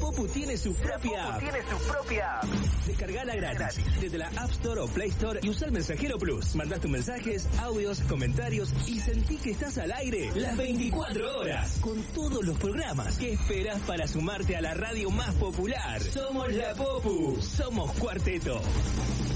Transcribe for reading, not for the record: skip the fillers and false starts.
Popu tiene su propia app. Descargala gratis desde la App Store o Play Store y usa el Mensajero Plus. Mandá tus mensajes, audios, comentarios y sentí que estás al aire las 24 horas con todos los programas. ¿Qué esperas para sumarte a la radio más popular? Somos la Popu, somos Cuarteto.